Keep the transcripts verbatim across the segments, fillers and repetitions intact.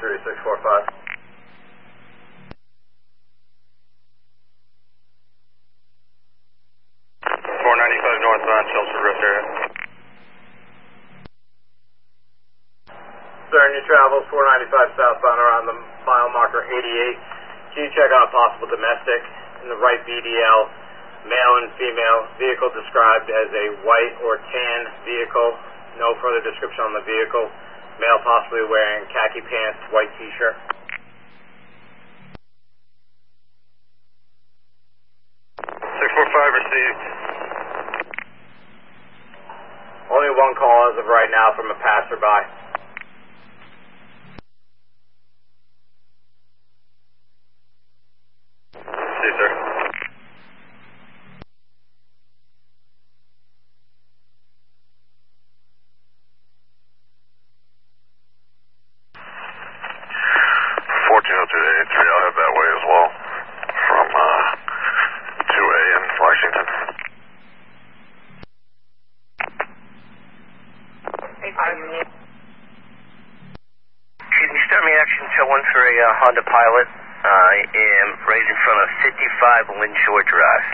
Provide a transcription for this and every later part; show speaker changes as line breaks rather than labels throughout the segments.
three six four five.
four ninety-five northbound, Chelmsford Rift area.
Sir, new travels four ninety-five southbound around the mile marker eighty-eight. Can you check on a possible domestic in the right B D L, male and female, vehicle described as a white or tan vehicle, no further description on the vehicle, male possibly wearing khaki pants, white t-shirt.
six four five received.
Only one call as of right now from a passerby.
See you, sir.
fourteen oh two eighty-three, I'll head that way as well, from uh, two A in Lexington.
Excuse me, start me action to one for a uh, Honda Pilot. I am right in front of fifty-five Lynshore Drive.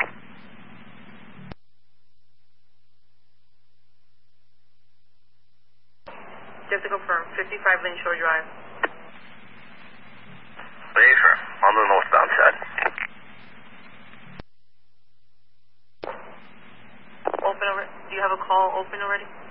Just to confirm, fifty-five Lynshore Drive.
Affirm, on the northbound side.
Open already? Do you have a call open already?